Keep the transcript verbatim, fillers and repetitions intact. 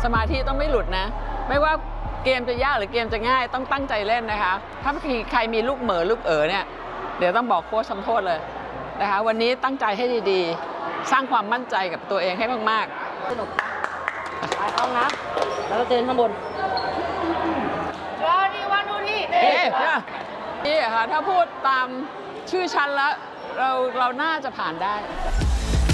สมาธิต้องไม่หลุดนะไม่ว่าเกมจะยากหรือเกมจะง่ายต้องตั้งใจเล่นนะคะถ้าใครมีลูกเหม่อลูกเอ๋อเนี่ยเดี๋ยวต้องบอกโค้ชทำโทษเลยนะคะวันนี้ตั้งใจให้ดีๆสร้างความมั่นใจกับตัวเองให้มากๆสนุกนะไปเอานะแล้วก็เดินข้างบนรอดีวันดูนี่เอ๊ะนี่ค่ะถ้าพูดตามชื่อชั้นแล้วเราเราน่าจะผ่านได้